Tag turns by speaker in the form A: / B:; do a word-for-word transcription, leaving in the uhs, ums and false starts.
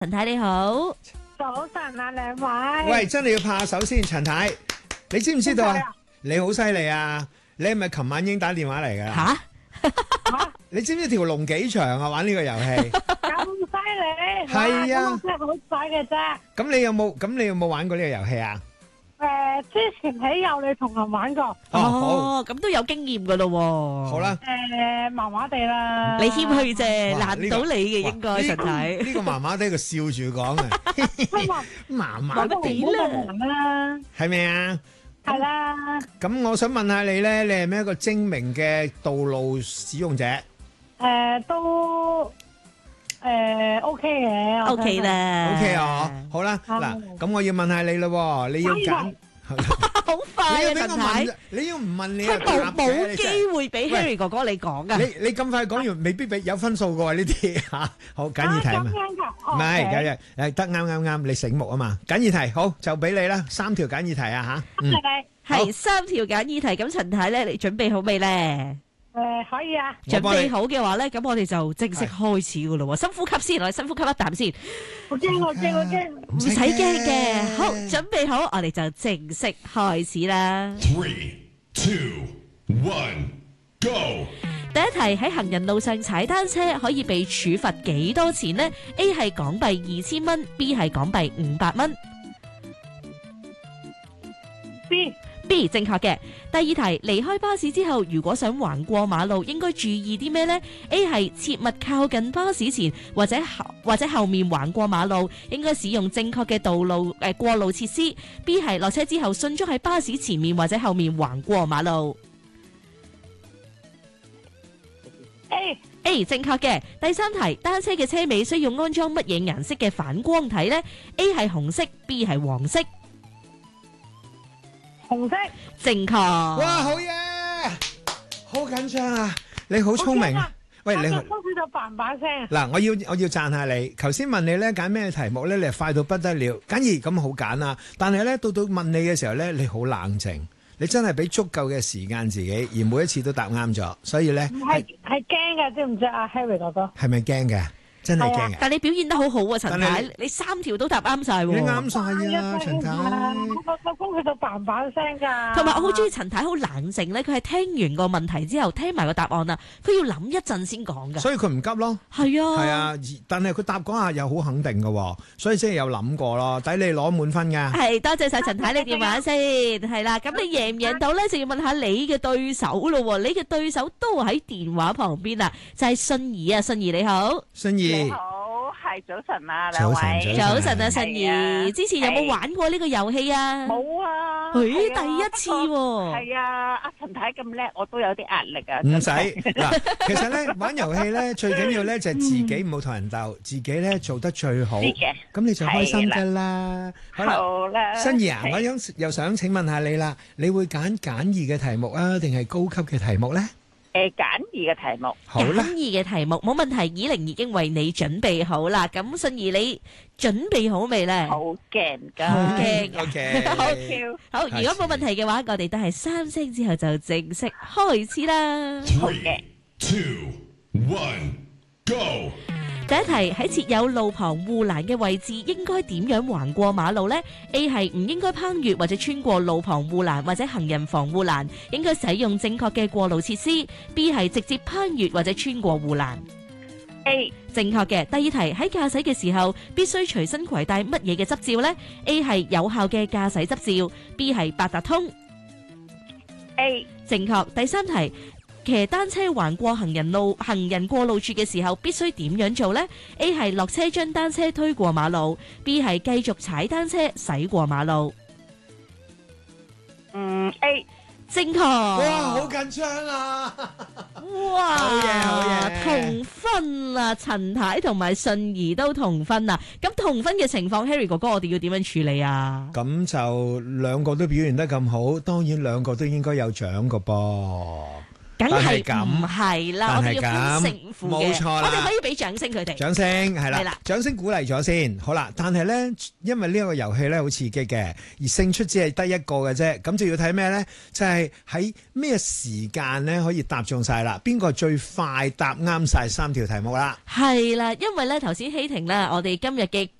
A: 陳太你好，
B: 早晨啊，兩位。
C: 喂，真係要拍下手先，陳太，你知唔知道啊？你好犀利啊！你係咪琴晚已經打電話嚟噶啦？
A: 吓
B: 吓，
C: 你知唔知條龍幾長啊？玩呢個遊戲
B: 咁犀利？
C: 係啊
B: 哇，咁我真係好彩嘅啫。
C: 咁你有冇？咁你有冇玩過呢個遊戲啊？
B: 誒，之前喺幼女同行玩過。
C: 哦，好，
A: 哦，咁都有經驗噶咯喎。
C: 好啦，
B: 誒，麻麻地啦。
A: 你謙虛啫，
C: 哇
A: 難到你嘅應該陳太。
C: 呢個麻麻地，佢笑住講嘅，麻麻
B: 麻麻
C: 地
B: 地啦，
C: 係咪啊？
B: 係啦。
C: 咁我想問下你咧，你係咪一個精明嘅道路使用者？
B: 誒，都誒 OK 嘅。
A: O K 啦
C: OK 啊，好啦，嗱，咁我要問下你咯，你要揀，
A: 好快啊
C: 你要俾我
A: 陳太
C: 問，，你要唔問你
A: 佢
C: 又答
A: 冇冇
C: 嘅，
A: 機會俾 Harry 哥哥你講噶。
C: 你你咁快講完，未必俾有分數嘅喎呢啲嚇。好，簡易題啊嘛，唔係，簡易誒得啱啱啱，你醒目啊嘛。簡易題好就俾你啦，三條簡易題啊嚇。嗯，
A: 係三條簡易題，咁陳太咧，你準備好未咧？
B: 誒，可以啊。
A: 準備好嘅話咧，咁我哋就正式開始噶咯喎。深呼吸先，我哋深呼吸一啖先。
B: 好驚，我驚，我驚。
A: 唔使驚嘅，好，準備好，我哋就正式開始啦。
D: Three, two, one, go！
A: 第一題，喺行人路上踩單車可以被處罰幾多錢呢？ A 係港幣二千蚊 ，B 係港幣五百蚊。
B: B
A: B 正確嘅。第二題，離開巴士之後，如果想橫過馬路，應該注意啲咩呢？ A 係切勿靠近巴士前或者後或者後面橫過馬路，應該使用正確嘅道路誒、呃、過路設施。B 係落車之後迅速喺巴士前面或者後面橫過馬路。
B: A
A: A 正確嘅。第三題，單車嘅車尾需要安裝乜嘢顏色嘅反光體呢？ A 係紅色 ，B 係黃色。
B: 紅色。
A: 正確。
C: 哇，好嘢，好緊張啊！你好聰明。喂，你
B: 我個風就嘭嘭聲。
C: 嗱，我要我要讚下你。頭先問你咧揀咩題目咧，你係快到不得了。簡而咁好揀啦，但係咧到到問你嘅時候咧，你好冷靜。你真係俾足夠嘅時間自己，而每一次都答啱咗，所以咧
B: 唔係係驚嘅，知唔知啊 Harry 哥哥？
C: 係咪驚嘅？真係驚嘅。
A: 但你表現得好好啊，陳太
C: 但係，
A: 你三條都答啱晒喎。
C: 你啱晒啊，陳太。
B: 我個風佢就嘭嘭聲㗎。
A: 同埋我好中意陳太好冷靜咧，佢係聽完個問題之後，聽埋個答案啊，佢要諗一陣先講㗎。
C: 所以佢唔急咯。
A: 係啊。
C: 係啊，而但係佢答嗰下又好肯定嘅，所以即係有諗過咯，抵你攞滿分㗎。
A: 係，多謝晒陳太你電話先，係啦，咁你贏唔贏到咧，就要問下你嘅對手咯喎，你嘅對手都喺電話旁邊啦，就係信怡啊，信怡你好。
C: 信怡。
E: 你好，係早晨啊，兩
C: 早晨
E: 位。
A: 早晨啊，信
E: 係啊
A: 怡，之前有冇玩過呢個遊戲啊？
E: 冇啊，
A: 誒，
E: 係啊
A: 第一次喎。
E: 係啊，阿陳太咁叻，我都有啲壓力啊。
C: 唔使嗱，其實咧玩遊戲咧最緊要咧就係自己唔好同人鬥，自己咧做得最好，
E: 知嘅
C: 咁你就開心噶啦。好啦，
E: 好啦，
C: 新怡啊，
E: 係
C: 我想又想請問下你啦，你會揀簡易嘅題目啊，定係高級嘅題目咧？
E: 誒簡易嘅題目，
C: 好啦，
A: 簡易嘅題目冇問題，以玲已經為你準備好啦。咁信怡你準備好未咧？
E: 好驚㗎，
A: 好驚啊
C: OK，
A: 好
E: 好
A: 好，如果冇問題嘅話，我哋都係三聲之後就正式開始啦。
E: 好嘅
D: Three, two, one, go！
A: 第一題，喺設有路旁護欄嘅位置，應該點樣橫過馬路呢？ A 係唔應該攀越或者穿過路旁護欄或者行人防護欄，應該使用正確嘅過路設施。B 係直接攀越或者穿過護欄。
E: A
A: 正確嘅。第二題，喺駕駛嘅時候必須隨身攜帶乜嘢嘅執照呢？ A 係有效嘅駕駛執照， B 係八達通。
E: A
A: 正確。第三題，騎單車橫過行人路行人過路處嘅時候必須點樣做呢？ A 係落車將單車推過馬路， B 係繼續踩單車駛過馬路。
E: 嗯 A
A: 正確。
C: 哇，好緊張啊！
A: 哇，
C: 好嘢好嘢
A: 同分啦，陳太同埋信怡都同分啦。咁同分嘅情況 ，Harry 哥哥，我哋要點樣處理啊？
C: 咁就兩個都表現得咁好，當然兩個都應該有獎個噃。
A: 梗係
C: 但係咁
A: 唔係啦，我哋要分勝負嘅，
C: 冇錯啦
A: 我哋可以俾掌聲佢哋。
C: 掌聲係啦，
A: 係啦
C: 掌聲鼓勵咗先。好啦，但係咧，因為呢一個遊戲咧好刺激嘅，而勝出只係得一個嘅啫，咁就要睇咩咧？就係喺咩時間咧可以答中晒啦？邊個最快答啱晒三條題目啦？
A: 係啦，因為咧頭先希婷咧，我哋今日嘅